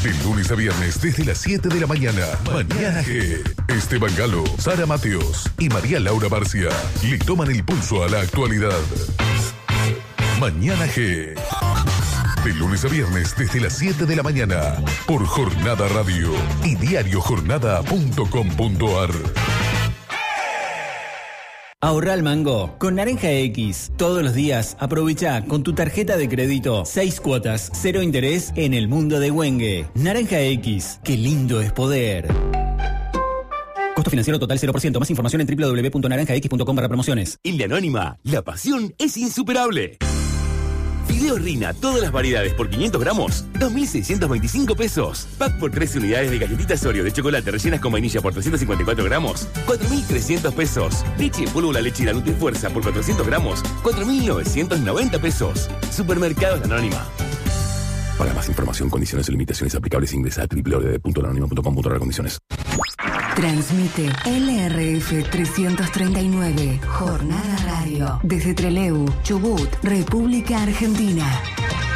De lunes a viernes desde las 7 de la mañana. Mañana G. Esteban Galo, Sara Mateos y María Laura Barcia le toman el pulso a la actualidad. Mañana G. De lunes a viernes desde las 7 de la mañana. Por Jornada Radio y diariojornada.com.ar. Ahorra al mango con Naranja X. Todos los días aprovecha con tu tarjeta de crédito 6 cuotas, 0 interés en el mundo de Güengue. Naranja X, qué lindo es poder. Costo financiero total 0%. Más información en www.naranjax.com/promociones. En La Anónima, la pasión es insuperable. Fideos Rina, todas las variedades por 500 gramos, 2.625 pesos. Pack por 13 unidades de galletitas Oreo de chocolate rellenas con vainilla por 354 gramos, 4.300 pesos. Leche en polvo La Leche y la Nutrifuerza por 400 gramos, 4.990 pesos. Supermercados La Anónima. Para más información, condiciones y limitaciones aplicables, ingresa a www.lananima.com.ar. Condiciones. Transmite LRF 339, Jornada Radio, desde Trelew, Chubut, República Argentina.